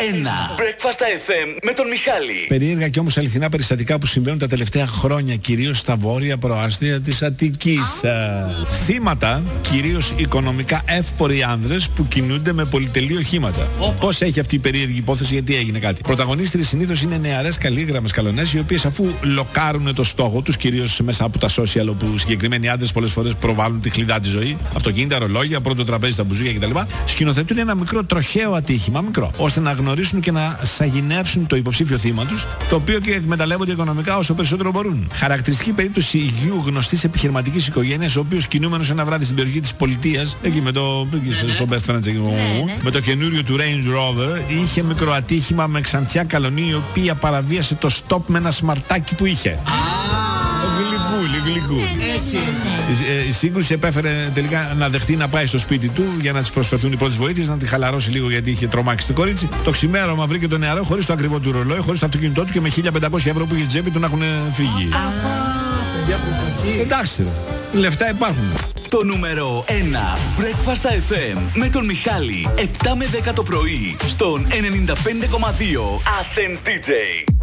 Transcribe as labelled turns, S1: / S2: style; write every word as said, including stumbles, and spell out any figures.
S1: ένα. Breakfast εφ εμ με τον Μιχάλη.
S2: Περίεργα και όμως αληθινά περιστατικά που συμβαίνουν τα τελευταία χρόνια, κυρίως στα βόρεια προάστια της Αττικής. Uh, θύματα, κυρίως οικονομικά εύποροι άνδρες που κινούνται με πολυτελή οχήματα. Oh. Πώς έχει αυτή η περίεργη υπόθεση, γιατί έγινε κάτι. Πρωταγωνίστρες συνήθως είναι νεαρές καλήγραμμες καλονές, οι οποίες αφού λοκάρουν το στόχο τους, κυρίως μέσα από τα social, όπου συγκεκριμένοι άντρες πολλές φορές προβάλλουν τη χλιδά τη ζωή, αυτοκίνητα, ρολόγια, πρώτο τραπέζι στα μπουζούκια κτλ. Σκηνοθετούν ένα μικρό τροχαίο ατύχημα, μικρό, ώστε να γνωρίσουν και να σαγηνεύσουν το υποψήφιο θύμα τους, το οποίο και εκμεταλλεύονται οικονομικά όσο περισσότερο μπορούν. Χαρακτηριστική περίπτωση υγιού γνωστής επιχειρηματικής οικογένειας, ο οποίος κινούμενος ένα βράδυ στην περιοχή της πολιτείας, εκεί με το, στο Best Friends, με το καινούριο του Range Rover, είχε μικρό ατύχημα με ξανθιά καλονή, η οποία παραβίασε το stop με ένα σμαρτάκι που είχε. Γλυκούλη, γλυκούλη. Η, η σύγκρουση επέφερε τελικά να δεχτεί να πάει στο σπίτι του για να της προσφερθούν οι πρώτες βοήθειες, να τη χαλαρώσει λίγο γιατί είχε τρομάξει το κορίτσι. Το ξημέρωμα βρήκε τον νεαρό χωρίς το ακριβό του ρολόι, χωρίς το αυτοκίνητό του και με χίλια πεντακόσια ευρώ που είχε τσέπη του να έχουν φύγει. Εντάξει, ρε. Λεφτά υπάρχουν.
S1: Το νούμερο ένα Breakfast εφ εμ με τον Μιχάλη, επτά με δέκα το πρωί στον ενενήντα πέντε κόμμα δύο Athens ντι τζέι.